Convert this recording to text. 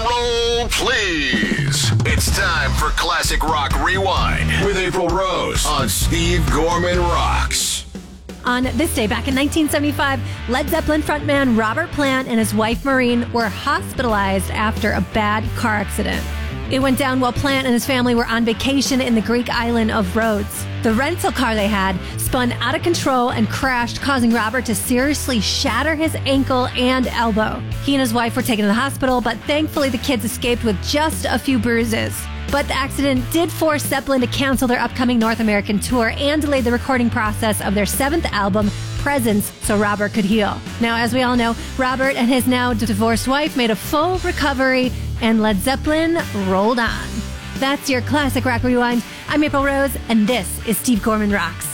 roll, please. It's time for Classic Rock Rewind with April Rose on Steve Gorman Rocks. On this day, back in 1975, Led Zeppelin frontman Robert Plant and his wife Maureen were hospitalized after a bad car accident. It went down while Plant and his family were on vacation in the Greek island of Rhodes. The rental car they had spun out of control and crashed, causing Robert to seriously shatter his ankle and elbow. He and his wife were taken to the hospital, but thankfully the kids escaped with just a few bruises. But the accident did force Zeppelin to cancel their upcoming North American tour and delayed the recording process of their seventh album, Presence, so Robert could heal. Now, as we all know, Robert and his now divorced wife made a full recovery, and Led Zeppelin rolled on. That's your Classic Rock Rewind. I'm April Rose, and this is Steve Gorman Rocks.